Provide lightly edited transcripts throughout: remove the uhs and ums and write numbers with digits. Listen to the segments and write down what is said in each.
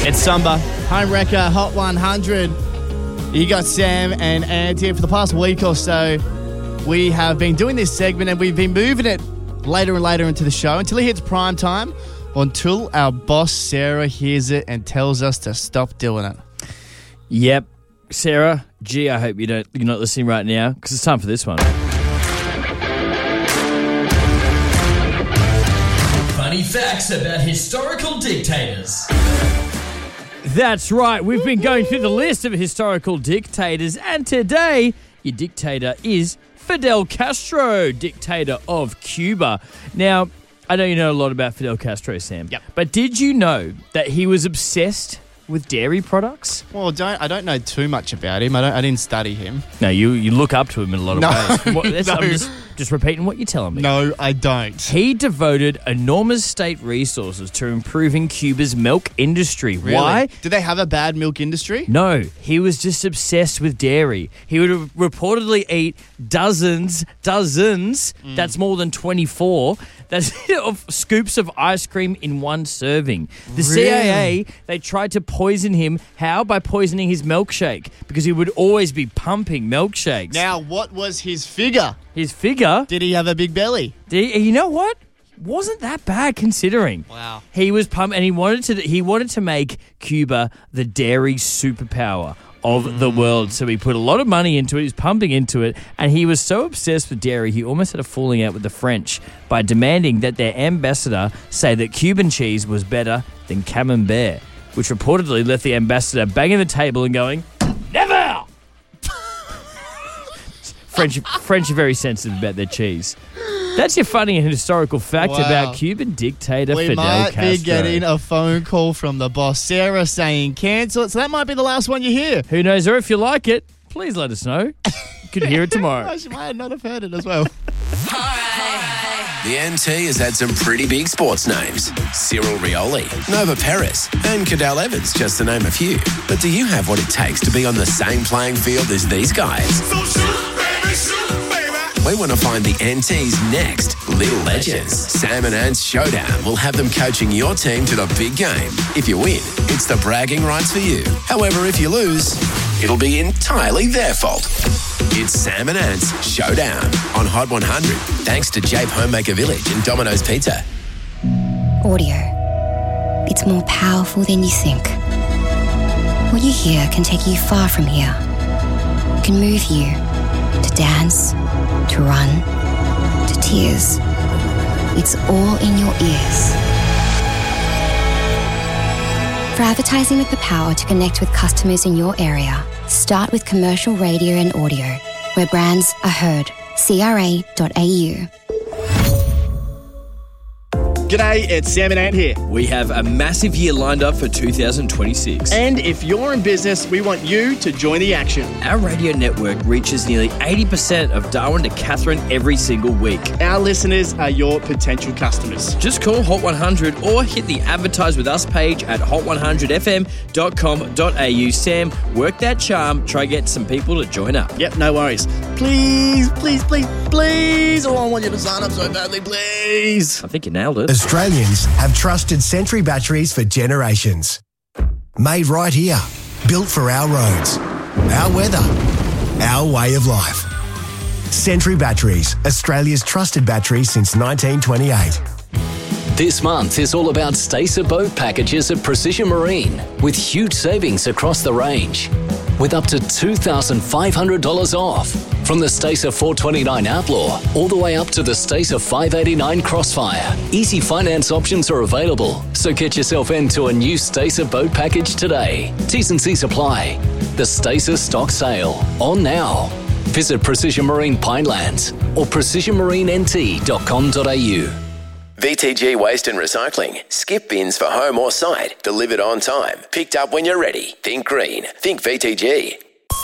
It's Samba, Home Wrecker, Hot 100. You got Sam and Ant here. For the past week or so, we have been doing this segment and we've been moving it later and later into the show until it hits prime time, or until our boss Sarah hears it and tells us to stop doing it. Yep. Sarah, gee, I hope you're not listening right now, because it's time for this one. Funny facts about historical dictators. That's right. We've been going through the list of historical dictators, and today your dictator is Fidel Castro, dictator of Cuba. Now, I know you know a lot about Fidel Castro, Sam. Yep. But did you know that he was obsessed with dairy products? Well, I don't know too much about him. I didn't study him. No, you look up to him in a lot of ways. No. I'm just repeating what you're telling me. No, I don't. He devoted enormous state resources to improving Cuba's milk industry. Really? Why? Did they have a bad milk industry? No, he was just obsessed with dairy. He would reportedly eat dozens, that's more than 24, of scoops of ice cream in one serving. The CIA, they tried to poison him. How? By poisoning his milkshake, because he would always be pumping milkshakes. Now, what was his figure? His figure? Did he have a big belly? You know what? Wasn't that bad considering. Wow. He was pumped, and he wanted to make Cuba the dairy superpower of the world. So he put a lot of money into it, he was pumping into it, and he was so obsessed with dairy, he almost had a falling out with the French by demanding that their ambassador say that Cuban cheese was better than Camembert, which reportedly left the ambassador banging the table and going, "Never!" French are very sensitive about their cheese. That's your funny and historical fact about Cuban dictator Fidel Castro. We might be getting a phone call from the boss, Sarah, saying cancel it. So that might be the last one you hear. Who knows? Or if you like it, please let us know. You could hear it tomorrow. She might not have heard it as well. The NT has had some pretty big sports names. Cyril Rioli, Nova Peris, and Cadell Evans, just to name a few. But do you have what it takes to be on the same playing field as these guys? So shoot, baby, shoot, baby. We want to find the NT's next little legends. Sam and Ant's showdown will have them coaching your team to the big game. If you win, it's the bragging rights for you. However, if you lose, it'll be entirely their fault. It's Sam and Ant's Showdown on Hot 100, thanks to Jape Homemaker Village and Domino's Pizza. Audio. It's more powerful than you think. What you hear can take you far from here. It can move you to dance, to run, to tears. It's all in your ears. For advertising with the power to connect with customers in your area, start with commercial radio and audio, where brands are heard. CRA.au. G'day, it's Sam and Ant here. We have a massive year lined up for 2026. And if you're in business, we want you to join the action. Our radio network reaches nearly 80% of Darwin to Katherine every single week. Our listeners are your potential customers. Just call Hot 100 or hit the Advertise With Us page at hot100fm.com.au. Sam, work that charm. Try get some people to join up. Yep, no worries. Please, please, please, please. Oh, I want you to sign up so badly, please. I think you nailed it. Australians have trusted Sentry batteries for generations. Made right here, built for our roads, our weather, our way of life. Sentry Batteries, Australia's trusted battery since 1928. This month is all about Stacer boat packages at Precision Marine, with huge savings across the range. With up to $2,500 off. From the Stacer 429 Outlaw all the way up to the Stacer 589 Crossfire. Easy finance options are available, so get yourself into a new Stacer boat package today. T's and C's apply. The Stacer stock sale, on now. Visit Precision Marine Pinelands or precisionmarinent.com.au. VTG Waste and Recycling. Skip bins for home or site. Delivered on time. Picked up when you're ready. Think green. Think VTG.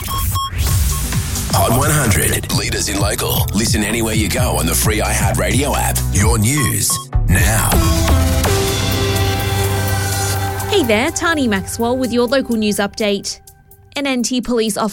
Hot 100. Leaders in local. Listen anywhere you go on the free iHeartRadio app. Your news now. Hey there, Tani Maxwell with your local news update. An NT police officer